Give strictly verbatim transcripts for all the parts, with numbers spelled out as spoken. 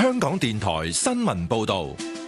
香港電台新聞報道。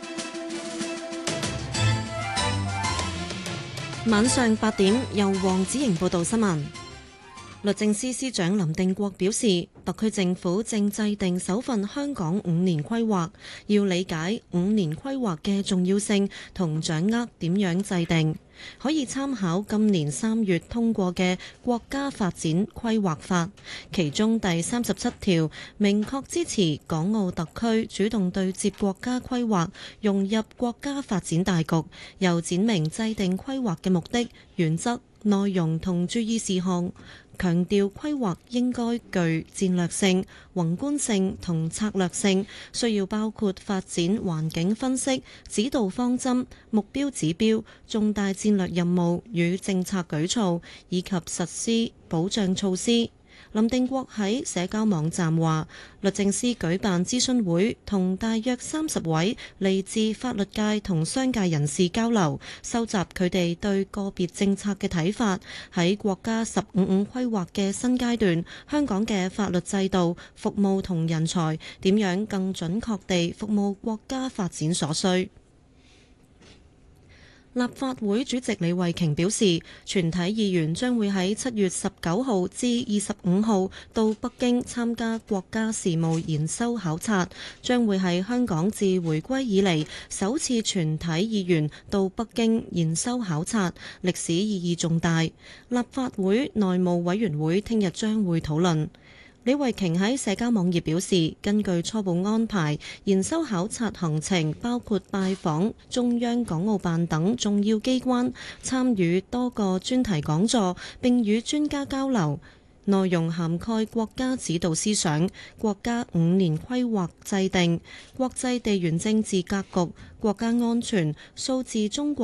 晚上八點，由黃子瑩報道新聞。律政司司長林定國表示，特區政府正制定首份香港五年規劃，要理解五年規劃嘅重要性同掌握點樣制定，可以參考今年三月通過嘅國家發展規劃法，其中第三十七條明確支持港澳特區主動對接國家規劃，融入國家發展大局，又闡明制定規劃嘅目的、原則、內容同注意事項，強調規劃應該具戰略性、宏觀性同策略性，需要包括發展環境分析、指導方針、目標指標、重大戰略任務與政策舉措，以及實施保障措施。林定國喺社交網站話，律政司舉辦諮詢會，同大約三十位嚟自法律界同商界人士交流，收集佢哋對個別政策嘅睇法。喺國家十五五規劃嘅新階段，香港嘅法律制度、服務同人才點樣更準確地服務國家發展所需。立法會主席李慧瓊表示，全體議員將會喺七月十九號至二十五號到北京參加國家事務研修考察，將會係香港自回歸以嚟首次全體議員到北京研修考察，歷史意義重大。立法會內務委員會聽日將會討論。李慧瓊喺社交網頁表示，根據初步安排，研修考察行程包括拜訪中央港澳辦等重要機關，參與多個專題講座，並與專家交流。內容涵蓋國家指導思想、國家五年規劃制定、國際地緣政治格局、國家安全、數字中國